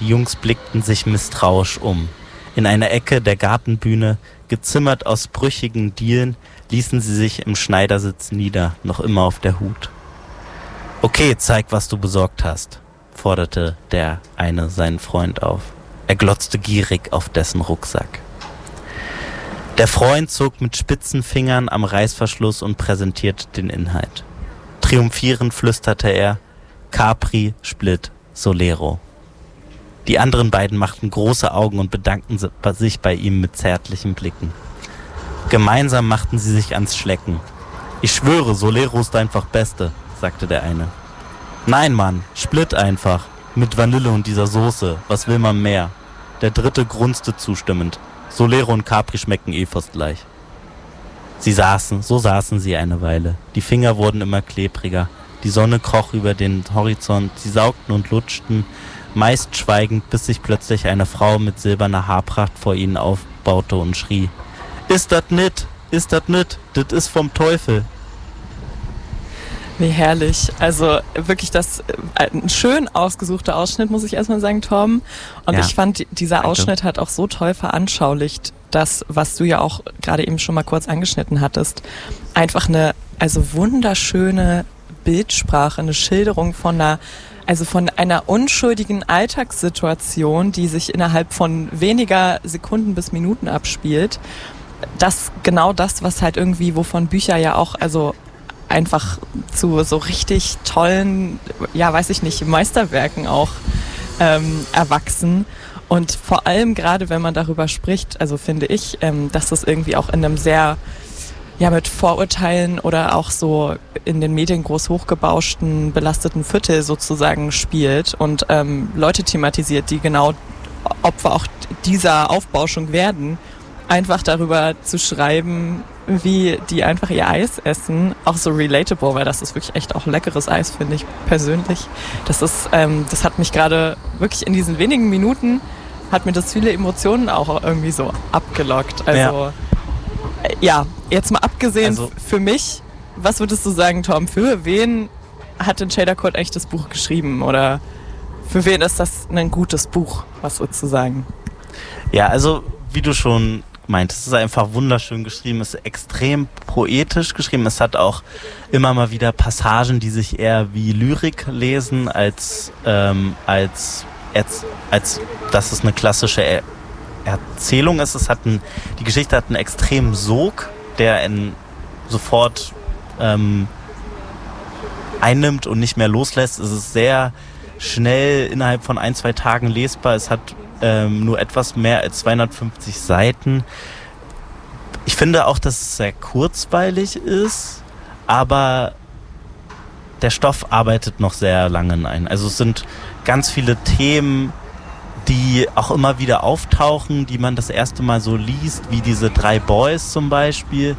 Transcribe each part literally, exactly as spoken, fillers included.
Die Jungs blickten sich misstrauisch um. In einer Ecke der Gartenbühne, gezimmert aus brüchigen Dielen, ließen sie sich im Schneidersitz nieder, noch immer auf der Hut. »Okay, zeig, was du besorgt hast«, forderte der eine seinen Freund auf. Er glotzte gierig auf dessen Rucksack. Der Freund zog mit spitzen Fingern am Reißverschluss und präsentierte den Inhalt. Triumphierend flüsterte er: »Capri, Split, Solero.« Die anderen beiden machten große Augen und bedankten sich bei ihm mit zärtlichen Blicken. Gemeinsam machten sie sich ans Schlecken. »Ich schwöre, Solero ist einfach Beste«, sagte der eine. »Nein, Mann, Split einfach. Mit Vanille und dieser Soße. Was will man mehr?« Der dritte grunzte zustimmend. »Solero und Capri schmecken eh fast gleich.« Sie saßen, so saßen sie eine Weile. Die Finger wurden immer klebriger. Die Sonne kroch über den Horizont. Sie saugten und lutschten, meist schweigend, bis sich plötzlich eine Frau mit silberner Haarpracht vor ihnen aufbaute und schrie: »Ist dat nit? Ist dat nit? Dit is vom Teufel!« Wie herrlich. Also wirklich das ein schön ausgesuchter Ausschnitt, muss ich erstmal sagen, Tom. Und ja, ich fand, dieser danke. Ausschnitt hat auch so toll veranschaulicht, das, was du ja auch gerade eben schon mal kurz angeschnitten hattest. Einfach eine, also wunderschöne Bildsprache, eine Schilderung von einer, also von einer unschuldigen Alltagssituation, die sich innerhalb von weniger Sekunden bis Minuten abspielt. Das, genau das, was halt irgendwie, wovon Bücher ja auch, also einfach zu so richtig tollen, ja, weiß ich nicht, Meisterwerken auch ähm, erwachsen. Und vor allem gerade, wenn man darüber spricht, also finde ich, ähm, dass das irgendwie auch in einem sehr, ja, mit Vorurteilen oder auch so in den Medien groß hochgebauschten, belasteten Viertel sozusagen spielt und ähm, Leute thematisiert, die genau Opfer auch dieser Aufbauschung werden, einfach darüber zu schreiben, wie die einfach ihr Eis essen, auch so relatable, weil das ist wirklich echt auch leckeres Eis, finde ich persönlich. Das ist, ähm, das hat mich gerade wirklich in diesen wenigen Minuten, hat mir das viele Emotionen auch irgendwie so abgelockt. Also ja, äh, ja jetzt mal abgesehen also, für mich, was würdest du sagen, Tom, für wen hat denn Shader Code echt das Buch geschrieben? Oder für wen ist das ein gutes Buch, was würdest du sagen? Ja, also wie du schon meint. Es ist einfach wunderschön geschrieben, es ist extrem poetisch geschrieben. Es hat auch immer mal wieder Passagen, die sich eher wie Lyrik lesen, als, ähm, als, als, als dass es eine klassische er- Erzählung ist. Es hat ein, die Geschichte hat einen extremen Sog, der in sofort ähm, einnimmt und nicht mehr loslässt. Es ist sehr schnell innerhalb von ein, zwei Tagen lesbar. Es hat Ähm, nur etwas mehr als zweihundertfünfzig Seiten. Ich finde auch, dass es sehr kurzweilig ist, aber der Stoff arbeitet noch sehr lange ein. Also es sind ganz viele Themen, die auch immer wieder auftauchen, die man das erste Mal so liest, wie diese drei Boys zum Beispiel.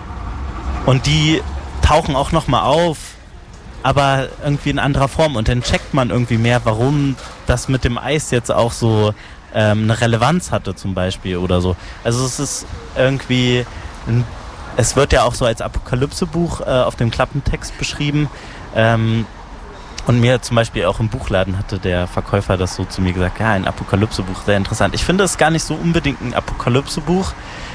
Und die tauchen auch nochmal auf, aber irgendwie in anderer Form. Und dann checkt man irgendwie mehr, warum das mit dem Eis jetzt auch so ähm, eine Relevanz hatte zum Beispiel oder so. Also es ist irgendwie, ein, es wird ja auch so als Apokalypse-Buch äh, auf dem Klappentext beschrieben. Ähm, und mir zum Beispiel auch im Buchladen hatte der Verkäufer das so zu mir gesagt, ja, ein Apokalypse-Buch, sehr interessant. Ich finde es gar nicht so unbedingt ein Apokalypse-Buch.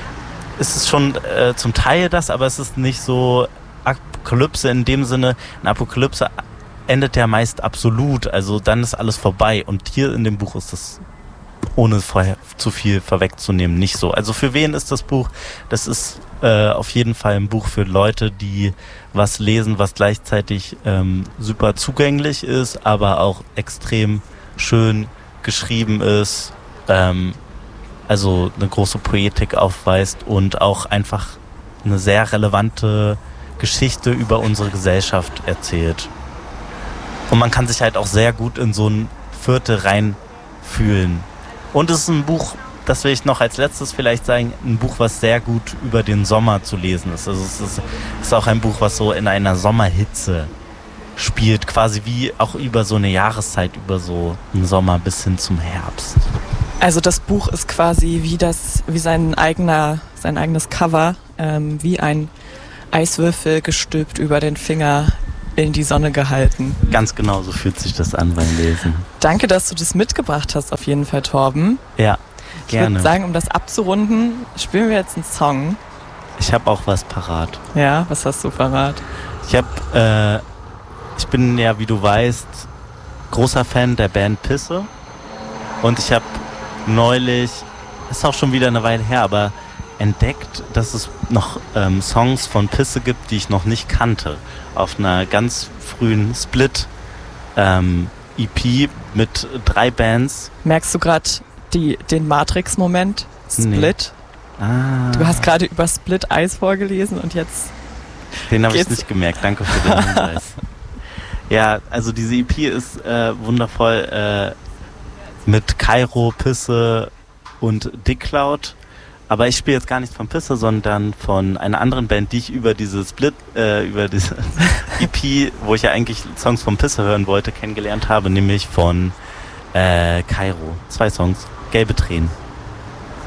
Es ist schon äh, zum Teil das, aber es ist nicht so Apokalypse in dem Sinne. Eine Apokalypse endet ja meist absolut, also dann ist alles vorbei. Und hier in dem Buch ist das, ohne vorher zu viel vorwegzunehmen, nicht so. Also für wen ist das Buch? Das ist äh, auf jeden Fall ein Buch für Leute, die was lesen, was gleichzeitig ähm, super zugänglich ist, aber auch extrem schön geschrieben ist, ähm, also eine große Poetik aufweist und auch einfach eine sehr relevante Geschichte über unsere Gesellschaft erzählt. Und man kann sich halt auch sehr gut in so ein Viertel reinfühlen. Und es ist ein Buch, das will ich noch als letztes vielleicht sagen, ein Buch, was sehr gut über den Sommer zu lesen ist. Also es ist, es ist auch ein Buch, was so in einer Sommerhitze spielt, quasi wie auch über so eine Jahreszeit, über so einen Sommer bis hin zum Herbst. Also das Buch ist quasi wie das, wie sein eigener, sein eigenes Cover, ähm, wie ein Eiswürfel gestülpt über den Finger in die Sonne gehalten. Ganz genau, so fühlt sich das an beim Lesen. Danke, dass du das mitgebracht hast, auf jeden Fall, Torben. Ja, gerne. Ich würde sagen, um das abzurunden, spielen wir jetzt einen Song. Ich habe auch was parat. Ja, was hast du parat? Ich habe, äh, ich bin ja, wie du weißt, großer Fan der Band Pisse. Und ich habe neulich, ist auch schon wieder eine Weile her, aber entdeckt, dass es noch ähm, Songs von Pisse gibt, die ich noch nicht kannte. Auf einer ganz frühen Split ähm, E P mit drei Bands. Merkst du gerade den Matrix-Moment? Split? Nee. Ah. Du hast gerade über Split Eyes vorgelesen und jetzt... Den habe ich nicht gemerkt. Danke für den Hinweis. Ja, also diese E P ist äh, wundervoll äh, mit Kairo, Pisse und Dick Cloud. Aber ich spiele jetzt gar nicht von Pisse, sondern von einer anderen Band, die ich über diese Split, äh, über diese E P, wo ich ja eigentlich Songs von Pisse hören wollte, kennengelernt habe, nämlich von äh, Kairo. Zwei Songs. Gelbe Tränen.